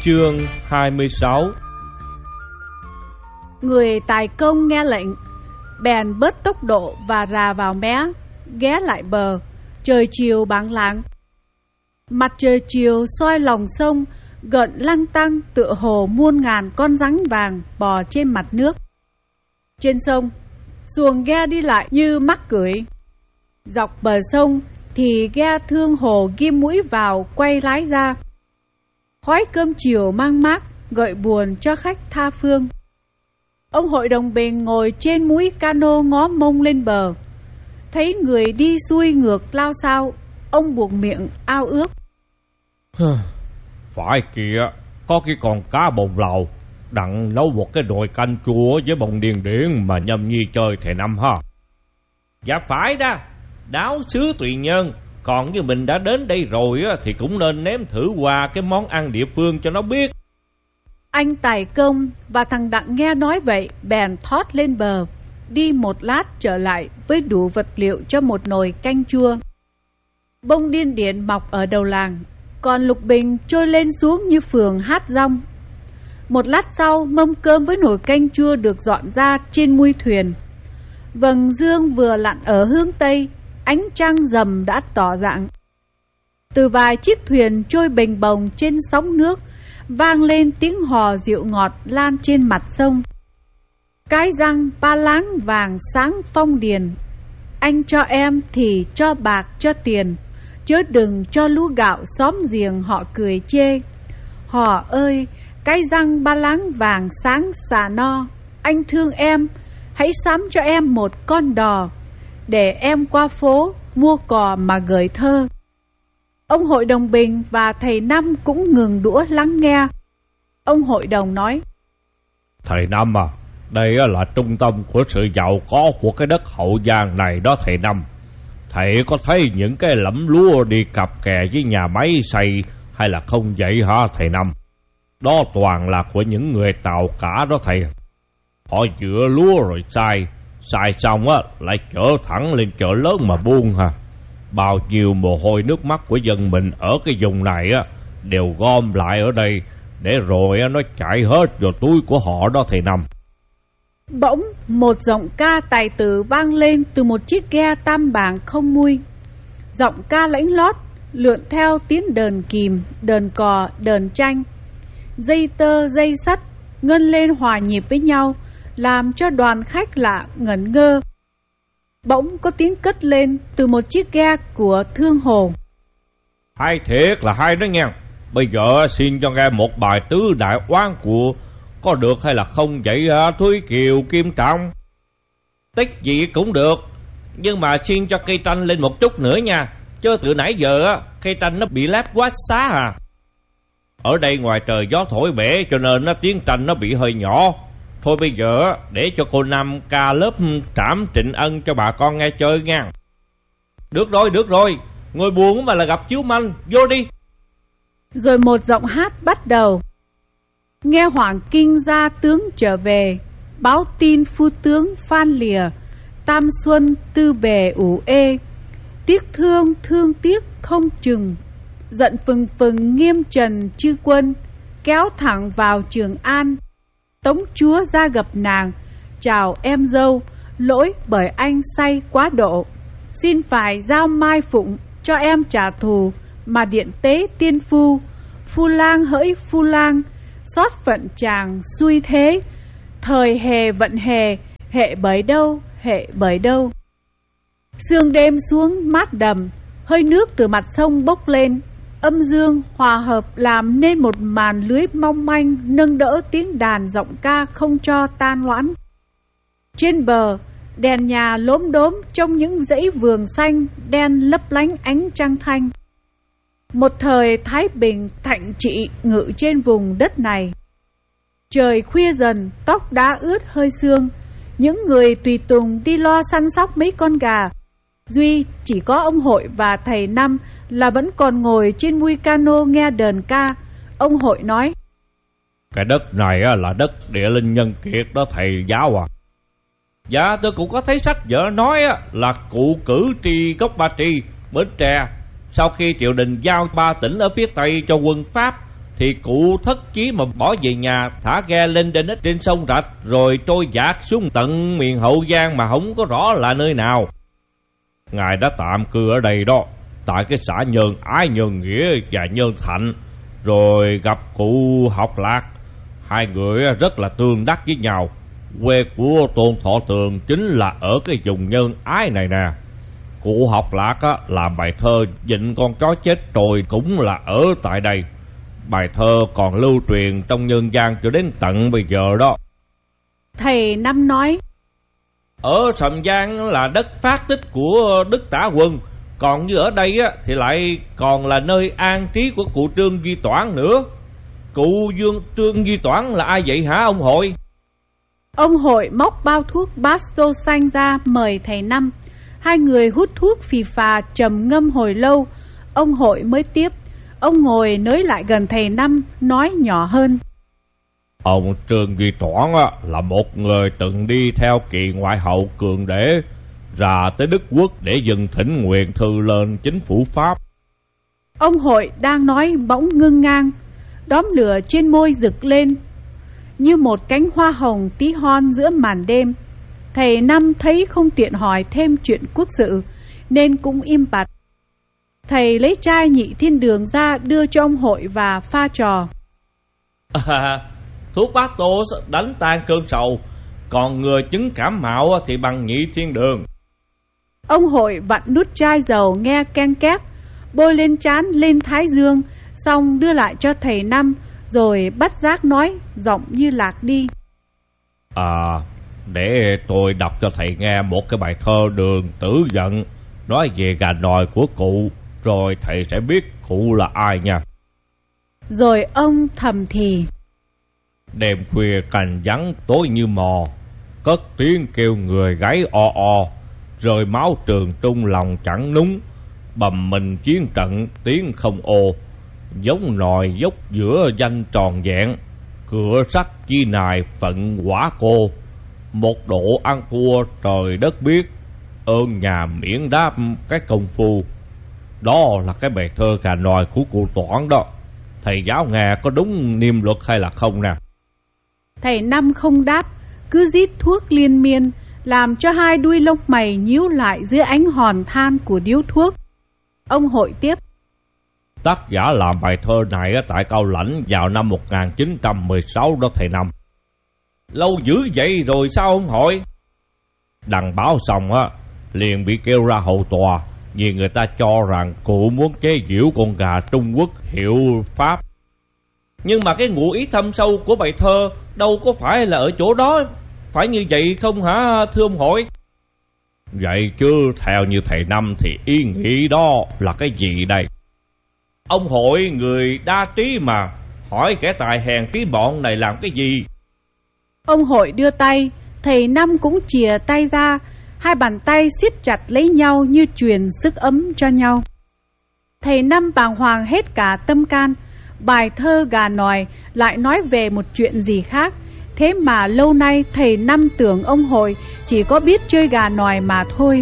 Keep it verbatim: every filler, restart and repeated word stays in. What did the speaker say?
Chương hai mươi sáu. Người tài công nghe lệnh, bèn bớt tốc độ và rà vào mé, ghé lại bờ. Trời chiều báng láng. Mặt trời chiều soi lòng sông, gợn lăng tăng tựa hồ muôn ngàn con rắn vàng bò trên mặt nước. Trên sông, xuồng ghe đi lại như mắc cưỡi. Dọc bờ sông thì ghe thương hồ ghim mũi vào quay lái ra. Khói cơm chiều mang mát gợi buồn cho khách tha phương. Ông hội đồng Bình ngồi trên mũi cano ngó mông lên bờ. Thấy người đi xuôi ngược lao sao, ông buộc miệng ao ước. Phải kìa, có cái con cá bồn lầu đặng nấu một cái nồi canh chua với bông điên điển mà nhâm nhi chơi thầy Năm ha. Dạ phải đó, đáo xứ tùy nhân. Còn như mình đã đến đây rồi á, thì cũng nên nếm thử qua cái món ăn địa phương cho nó biết. Anh tài công và thằng Đặng nghe nói vậy bèn thoát lên bờ, đi một lát trở lại với đủ vật liệu cho một nồi canh chua. Bông điên điển mọc ở đầu làng, còn lục bình trôi lên xuống như phường hát rong. Một lát sau, mâm cơm với nồi canh chua được dọn ra trên mui thuyền. Vầng dương vừa lặn ở hướng tây, ánh trăng rằm đã tỏ rạng. Từ vài chiếc thuyền trôi bềnh bồng trên sóng nước, vang lên tiếng hò dịu ngọt lan trên mặt sông. Cái răng ba láng vàng sáng phong điền, anh cho em thì cho bạc cho tiền, chớ đừng cho lũ gạo xóm giềng họ cười chê. Họ ơi, cái răng ba láng vàng sáng xà no, anh thương em, hãy sắm cho em một con đò, để em qua phố mua cò mà gửi thơ. Ông hội đồng Bình và thầy Năm cũng ngừng đũa lắng nghe. Ông hội đồng nói: Thầy Năm à, đây là trung tâm của sự giàu có của cái đất Hậu Giang này đó thầy Năm. Thầy có thấy những cái lẫm lúa đi cặp kè với nhà máy xây hay là không vậy hả thầy Năm? Đó toàn là của những người tàu cả đó thầy. Họ dựa lúa rồi xay, xài xong á lại chở thẳng lên chợ lớn mà buôn ha. Bao nhiêu mồ hôi nước mắt của dân mình ở cái vùng này á đều gom lại ở đây, để rồi á nó chạy hết vào túi của họ đó thầy Năm. Bỗng một giọng ca tài tử vang lên từ một chiếc ghe tam bảng không mui. Giọng ca lãnh lót lượn theo tiếng đờn kìm, đờn cò, đờn tranh. Dây tơ dây sắt ngân lên hòa nhịp với nhau, làm cho đoàn khách lạ ngẩn ngơ. Bỗng có tiếng cất lên từ một chiếc ghe của thương hồ. Hay thiệt là hay đó nha. Bây giờ xin cho nghe một bài tứ đại oán của có được hay là không vậy hả Thúy Kiều Kim Trọng? Tích gì cũng được, nhưng mà xin cho cây tranh lên một chút nữa nha, chứ từ nãy giờ á cây tranh nó bị lép quá xá à. Ở đây ngoài trời gió thổi bể cho nên nó tiếng tranh nó bị hơi nhỏ. Thôi bây giờ để cho cô Năm ca lớp Trảm Trịnh Ân cho bà con nghe chơi nha. Được rồi, được rồi, ngồi buồn mà là gặp chiếu manh, vô đi. Rồi một giọng hát bắt đầu. Nghe Hoàng Kinh gia tướng trở về, báo tin phu tướng Phan Lìa, tam xuân tư bề ủ ê, tiếc thương thương tiếc không chừng, giận phừng phừng nghiêm trần chư quân, kéo thẳng vào Trường An. Tống chúa ra gặp nàng, chào em dâu, lỗi bởi anh say quá độ, xin phải giao mai phụng cho em trả thù, mà điện tế tiên phu, phu lang hỡi phu lang, xót phận chàng xui thế, thời hề vận hề, hệ bởi đâu, hệ bởi đâu. Sương đêm xuống mát đầm, hơi nước từ mặt sông bốc lên, âm dương hòa hợp làm nên một màn lưới mong manh nâng đỡ tiếng đàn giọng ca không cho tan loãng. Trên bờ, đèn nhà lốm đốm trong những dãy vườn xanh đen lấp lánh ánh trăng thanh. Một thời thái bình thạnh trị ngự trên vùng đất này. Trời khuya dần, tóc đã ướt hơi sương, những người tùy tùng đi lo săn sóc mấy con gà. Duy chỉ có ông hội và thầy Năm là vẫn còn ngồi trên mui cano nghe đờn ca. Ông hội nói: Cái đất này là đất địa linh nhân kiệt đó thầy giáo à. Dạ tôi cũng có thấy sách vở nói là cụ cử tri gốc Ba Tri, Bến Tre, sau khi triều đình giao ba tỉnh ở phía Tây cho quân Pháp thì cụ thất chí mà bỏ về nhà, thả ghe lên đên ích trên sông Rạch, rồi trôi dạt xuống tận miền Hậu Giang mà không có rõ là nơi nào. Ngài đã tạm cư ở đây đó, tại cái xã Nhân Ái, Nhân Nghĩa và Nhân Thạnh, rồi gặp cụ Học Lạc. Hai người rất là tương đắc với nhau. Quê của Tôn Thọ Tường chính là ở cái vùng Nhân Ái này nè. Cụ Học Lạc á, làm bài thơ Vịnh Con Chó Chết Trồi cũng là ở tại đây. Bài thơ còn lưu truyền trong nhân gian cho đến tận bây giờ đó. Thầy Năm nói: Ở Sầm Giang là đất phát tích của Đức Tả Quân, còn như ở đây á, thì lại còn là nơi an trí của cụ Trương Duy Toản nữa. Cụ Dương Trương Duy Toản là ai vậy hả ông Hội? Ông Hội móc bao thuốc Basto xanh ra mời thầy Năm. Hai người hút thuốc phì phà trầm ngâm hồi lâu, ông Hội mới tiếp. Ông ngồi nới lại gần thầy Năm, nói nhỏ hơn: Ông Trương Duy Toản là một người từng đi theo kỳ ngoại hậu Cường Đế ra tới Đức Quốc để dâng thỉnh nguyện thư lên chính phủ Pháp. Ông Hội đang nói bỗng ngưng ngang, đốm lửa trên môi rực lên như một cánh hoa hồng tí hon giữa màn đêm. Thầy Năm thấy không tiện hỏi thêm chuyện quốc sự nên cũng im bặt. Thầy lấy chai Nhị Thiên Đường ra đưa cho ông Hội và pha trò. À, thuốc Bastos đánh tan cơn sầu, còn người chứng cảm mạo thì bằng Nhị Thiên Đường. Ông Hội vặn nút chai dầu nghe ken két, bôi lên trán lên thái dương, xong đưa lại cho thầy Năm, rồi bắt giác nói, giọng như lạc đi: À, để tôi đọc cho thầy nghe một cái bài thơ Đường Tử Giận nói về gà nòi của cụ, rồi thầy sẽ biết cụ là ai nha. Rồi ông thầm thì: Đêm khuya cành vắng tối như mò, cất tiếng kêu người gáy o o, rơi máu trường trung lòng chẳng núng, bầm mình chiến trận tiếng không ô, giống nòi dốc giữa danh tròn vẹn, cửa sắt chi nài phận quả cô, một độ ăn thua trời đất biết, ơn nhà miễn đáp cái công phu. Đó là cái bài thơ gà nòi của cụ Toản đó. Thầy giáo nghe có đúng niêm luật hay là không nè? Thầy Năm không đáp, cứ rít thuốc liên miên, làm cho hai đuôi lông mày nhíu lại dưới ánh hòn than của điếu thuốc. Ông Hội tiếp: Tác giả làm bài thơ này tại Cao Lãnh vào năm một nghìn chín trăm mười sáu đó thầy Năm. Lâu dữ vậy rồi sao ông Hội? Đăng báo xong á, liền bị kêu ra hầu tòa vì người ta cho rằng cụ muốn chế giễu con gà Trung Quốc hiệu Pháp. Nhưng mà cái ngụ ý thâm sâu của bài thơ đâu có phải là ở chỗ đó, phải như vậy không hả thưa ông Hội? Vậy chứ theo như thầy Năm thì ý nghĩ đó là cái gì đây? Ông Hội người đa trí mà, hỏi kẻ tài hèn tí bọn này làm cái gì? Ông Hội đưa tay, thầy Năm cũng chìa tay ra, hai bàn tay siết chặt lấy nhau như truyền sức ấm cho nhau. Thầy Năm bàng hoàng hết cả tâm can. Bài thơ gà nòi lại nói về một chuyện gì khác, thế mà lâu nay thầy Năm tưởng ông Hội chỉ có biết chơi gà nòi mà thôi.